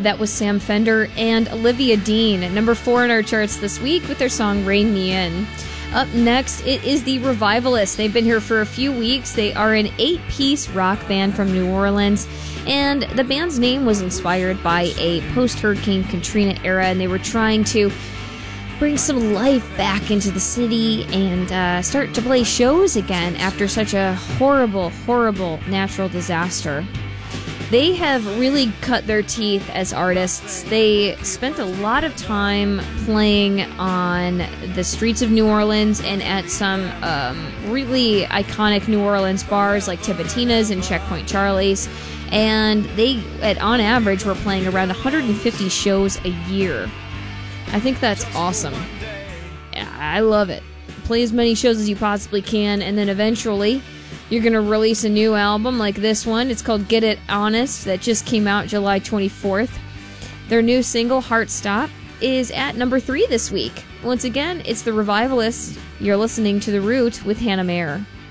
That was Sam Fender and Olivia Dean at number 4 in our charts this week with their song Rein Me In. Up next, it is the Revivalists. They've been here for a few weeks. They are an 8-piece rock band from New Orleans, and the band's name was inspired by a post-Hurricane Katrina era, and they were trying to bring some life back into the city and start to play shows again after such a horrible, horrible natural disaster. They have really cut their teeth as artists. They spent a lot of time playing on the streets of New Orleans and at some really iconic New Orleans bars like Tipitina's and Checkpoint Charlie's. And they, on average, were playing around 150 shows a year. I think that's awesome. I love it. Play as many shows as you possibly can, and then eventually you're going to release a new album like this one. It's called Get It Honest, that just came out July 24th. Their new single, Heart Stop, is at number 3 this week. Once again, it's the Revivalists. You're listening to The Root with Hannah Mayer.